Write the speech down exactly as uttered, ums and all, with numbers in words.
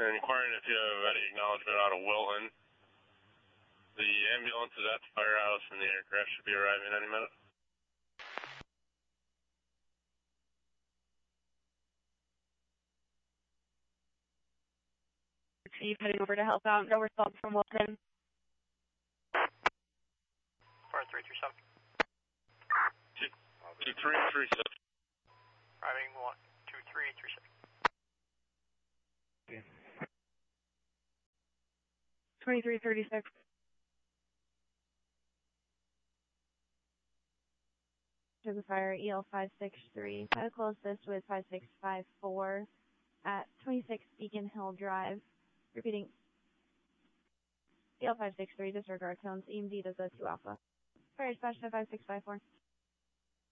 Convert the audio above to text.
And inquiring if you have any acknowledgement out of Wilton. The ambulance is at the firehouse and the aircraft should be arriving any minute. Chief heading over to help out. No response from Wilton. four three three seven. two three three six. Arriving one two three three six. Okay. twenty-three thirty-six. To the fire, E L five six three. Medical assist with five six five four at twenty-six Beacon Hill Drive. Repeating. E L five six three, disregard tones, E M D does a two alpha. Fire dispatch to five six five four.